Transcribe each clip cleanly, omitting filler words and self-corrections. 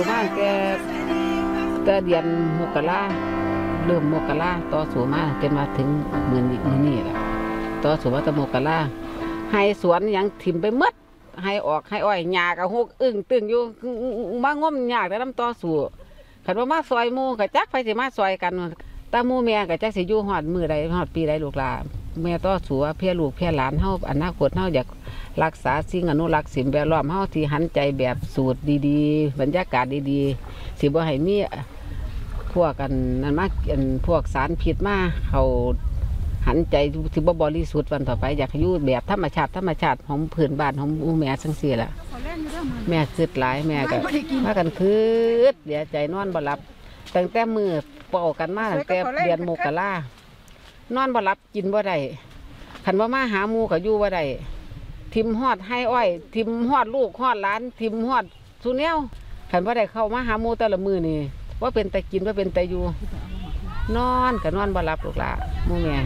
มาแกแต่เดือนมกราเริ่มมกราต่อสู่มาจนมาถึงมือนี้แหละต่อสู่มาตั้งมกราให้สวนยังถิ่มไปมดให้ออกให้อ้อยหญ้ากับหกอึ้งตึงอยู่มางมหญ้าแต่น้ำต่อสู่ขันว่ามาซอยมูกับจักไปสิมาซอยกันตามูแม่กับจักสิอยู่หอดมือใดหอดปีใดลูกหลานแม่ต่อสู่เพื่อลูกเพื่อหลานเฮาอนาคตเฮาอยากรักษาสิ่งอนุรักษ์สิ่งแวดล้อมเฮาที่หันใจแบบสูตรดีๆบรรยากาศดีๆสิบ่ให้มีพวกกันนั่นมาพวกสารพิษมาเขาหันใจสิบ่บริสุทธิ์วันต่อไปอยากอยู่แบบธรรมชาติของพื้นบ้านของแม่จังซี่ล่ะแม่คิดหลายแม่ก็พากันคิดเดี๋ยวใจนอนบ่หลับตั้งแต่มือเป่ากันมาตั้งแต่เดือนมกรานอนบ่หลับกินบ่ได้คันว่ามาหาหมู่ก็อยู่บ่ได้ทิมฮอดให้อ้อยทิมฮอดลูกฮอดหลานทิมฮอดสุแนวคันบ่ได้เข้ามาหาหมู่แต่ละมื้อนี่ว่าเป็นแต่กินว่าเป็นแต่อยู่นอนก็นอนบ่หลับลูกหลานหมู่แม่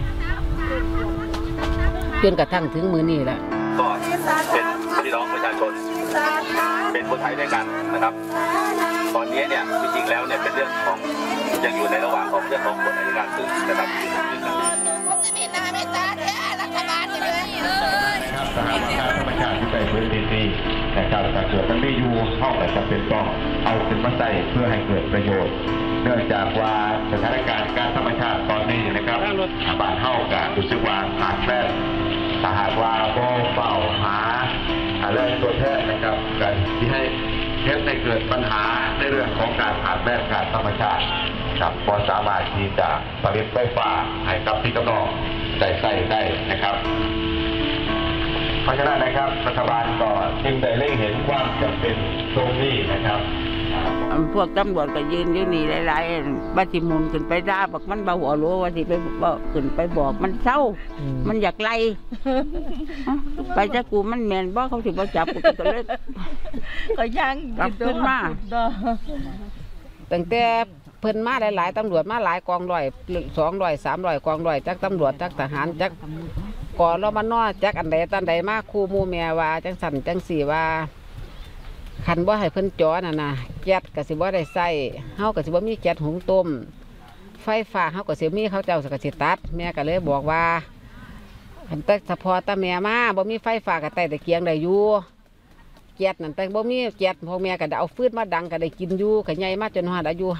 จนกระทั่งถึงมื้อนี้แหละก็เป็นพี่น้องประชาชนเป็นคนไทยด้วยกันนะครับตอนนี้เนี่ยจริงๆแล้วเนี่ยเป็นเรื่องของยังอยู่ในระหว่างของเรื่องของกฎอัยการศึกนะครับมีนาเมตตาแท้รัฐบาลเลยนะครับสถานการณ์ธรรมชาติที่ใจพื้นดินดีนะครับถ้าเกิดมันไม่อยู่เข้าแต่จำเป็นต้องเอาขึ้นมาใส่เพื่อให้เกิดประโยชน์เนื่องจากว่าสถานการณ์การธรรมชาติตอนนี้นะครับบ้านเข้ากับรู้สึกว่าขาดแคลนถ้าหากว่าก็เฝ้าหาเรื่องตัวแทนนะครับกันที่ให้เกิดปัญหาในเรื่องของการขาดแคลนการธรรมชาติกับพอสามารถที่จะผลิตไฟฟ้าให้กับพี่น้องได้ใช้ได้นะครับเพราะฉะนั้นนะครับรัฐบาลก็จึงได้เล็งเห็นความจำเป็นตรงนี้นะครับพวกตำรวจก็ยืนอยู่นี่หลายๆบัตรมุนขึ้นไปด่าบอกมันเบาหัวรู้ว่าที่ไปบอกขึ้นไปบอกมันเศร้ามันอยากไล่ไปจะกูมันแมนบอกเขาถือว่าจับกูก็เลยก็ยังกลับขึ้นมาตั้งแต่เพิ่นมาหลายๆตำรวจมาหลายกองร้อย200 300กองร้อยจักตำรวจจักทหารจักก่อนเรามานอจักอันใดตันใดมาคู่มูแม่ว่าจังสันจังสี่ว่าคันบ่ให้เพิ่นจอน่ะนะแก๊สก็สิบ่ได้ใส่เฮาก็สิบ่มีแก๊สหุงต้มไฟฟ้าเฮาก็สิมีเขาเจ้าก็สิตัดแม่ก็เลยบอกว่าคันแต่เฉพาะตาแม่มาบ่มีไฟฟ้าก็ใต้ตะเกียงได้อยู่แก๊สนั่นแต่บ่มีแก๊สพ่อแม่ก็ได้เอาฟืนมาดังก็ได้กินอยู่ก็ใหญ่มาจนฮอดอายุ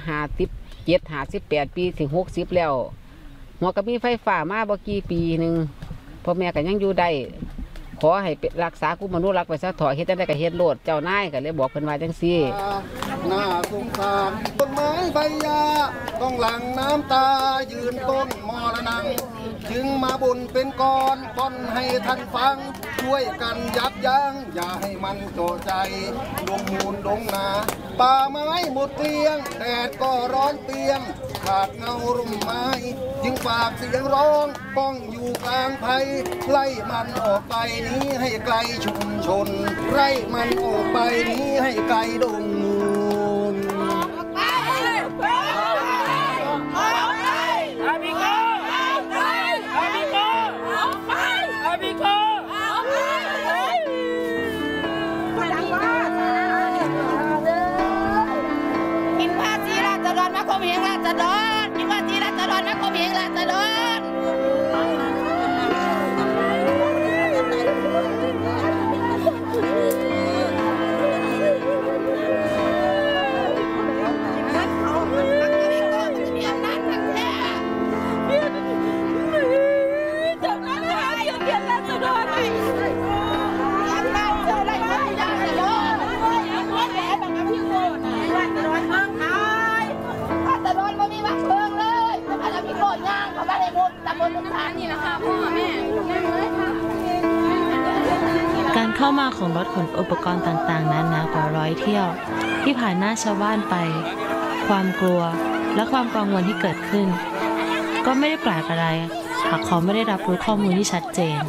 57 58 ปีถึง60แล้วหัวก็มีไฟฟ้ามาบ่กี่ปีนึงพ่อแม่ก็ยังอยู่ได้ขอให้รักษากุมนุรักษ์ไปซะถอยเฮ็ดได้ก็เฮ็ดโลดเจ้านายก็เลยบอกเพิ่นว่าจังซี่น่าสงสารต้นไม้ใบหญ้าต้องหลั่งน้ำตายืนต้นมรณังจึงมาบุญเป็นก้อนป้อนให้ท่านฟังช่วยกันยับยั้งอย่าให้มันโจใจดงมูลดงนาป่าไม้หมดเกลี้ยงแดดก็ร้อนเปียงขาดเงาร่มไม้จึงฝากเสียงร้องป้องอยู่กลางไผ่ไล่มันออกไปนี้ให้ไกลชุมชนไล่มันออกไปนี้ให้ไกลดงมูลมาคมเหงราษฎรกินว่าจีราษฎรมาคมเหงราษฎรการเข้ามาของรถขนอุปกรณ์ต่างๆนั้นนะกว่า100 เที่ยวที่ผ่านหน้าชาวบ้านไปความกลัวและความกังวลที่เกิดขึ้นก็ไม่ได้แปลกอะไรหากเขาไม่ได้รับรู้ข้อมูลที่ชัดเจน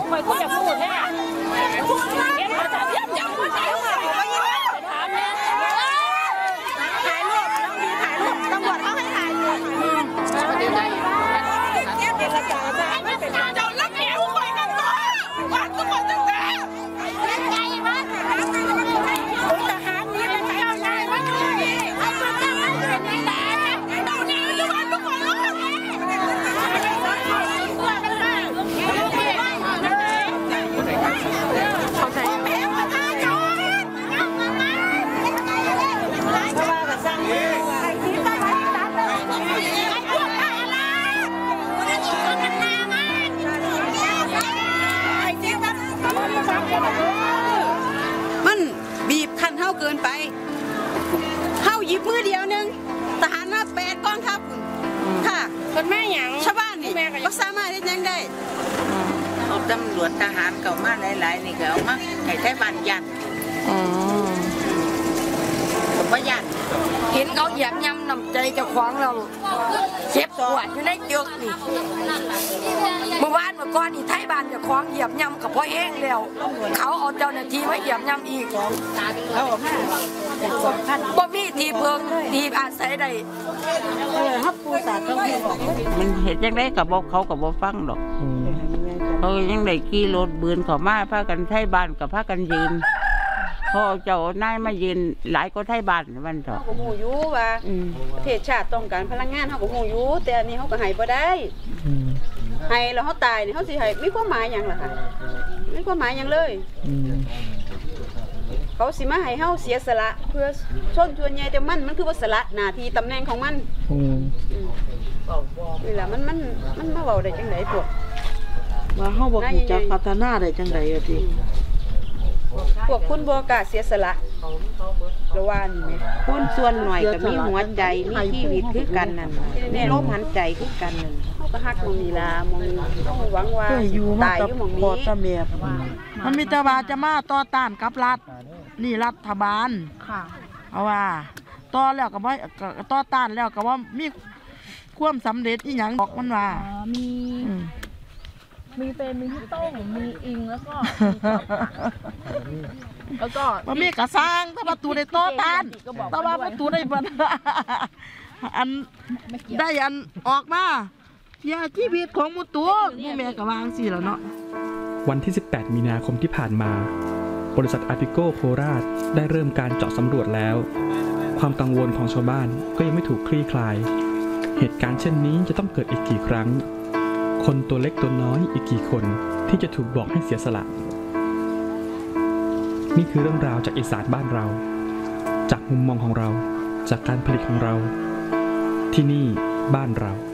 อเดียวนึงทหารมา8กองทัพค่ะคนแม่หยังชาวบ้านนี่ก็สามารถได้ยังได้เอาตำรวจทหารเก่ามาหลายๆนี่ก็เอามาให้ไทบ้านยันบ่ยันเห็นเขาเหยียบย่ำน้ำใจเจ้าของเราเจ็บปวดอยู่ในจุกนี่เมื่อวานเมื่อก่อนนี่ไทบ้านเจ้าของเหยียบย่ำกับพ่อเองแล้วเขาเอาเจ้าหน้าที่มาเหยียบย่ำอีกบ่มีที่เพิงที่อาศัยใดฮับปูสาดต้องบอกมันเห็นยังได้กับบอกเขากับบอกฟังหรอกเขายังได้ขี่รถบืนเขามาพากันไทบ้านกับพากันยืนพอเจ้านายมายืนหลายก็ไทบ้านมันเถอะเขาหูยูว่าประเทศชาติต้องการพลังงานเขาก็หูยูแต่อันนี้เขาก็ให้บ่ได้ให้แล้วเขาตายเนี่ยเขาสิให้มีความหมายอย่างล่ะค่ะมีความหมายอย่างเลยเขาสิมาให้เขาเสียสละเพื่อชนชวนใหญ่แต่มันคือว่าสละหน้าที่ตำแหน่งของมันนี่แหละมันมาเว้าได้จังได๋พวกว่าเฮาบ่รู้จักพัฒนาได้จังได๋อ่ะติพวกคุณบ่กล้าเสียสละระว่านี่แม่คนส่วนหน่อยก็มีหัวใจมีชีวิตคือกันนั่นมีลมหายใจคือกันนั่นเฮาก็ฮักมองนี่ล่ะมองต้องหวังว่าตายอยู่หม่องนี้มันมีแต่ว่าจะมาต่อต้านกับรัฐนี่รัฐบาลค่ะเอาว่าต่อแล้วก็บ่ต่อต้านแล้วก็ว่ามีความสำเร็จอีหยังบอกมันว่ามีเป็นมีที่โต้งมีอิงแล้วก็มันมีกระสร้างถ้าประตูในโต๊ะตานแต่ว่าประตูในบ้านอันได้อันออกมาเสียชีวิตของมุตัวมูแม่กระวางสิแล้วเนาะวันที่ 18 มีนาคมที่ผ่านมาบริษัทอาร์ติโกโคราชได้เริ่มการเจาะสำรวจแล้วความกังวลของชาวบ้านก็ยังไม่ถูกคลี่คลายเหตุการณ์เช่นนี้จะต้องเกิดอีกกี่ครั้งคนตัวเล็กตัวน้อยอีกกี่คนที่จะถูกบอกให้เสียสละนี่คือเรื่องราวจากอีสานบ้านเราจากมุมมองของเราจากการผลิตของเราที่นี่บ้านเรา